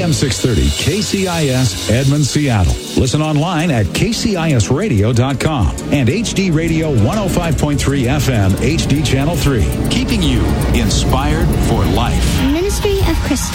AM 630 KCIS Edmond, Seattle. Listen online at kcisradio.com and HD Radio 105.3 FM HD Channel 3. Keeping you inspired for life. Ministry of Christ.